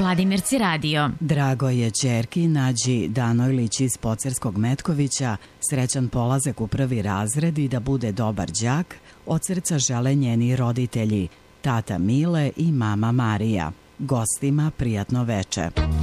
Vladimirci radio. Drago je ćerki Nađi Danojlić iz Pocerskog Metkovića srećan polazak u 1. razred i da bude dobar đak, od srca žele njeni roditelji, tata Mile i mama Marija. Gostima prijatno veče.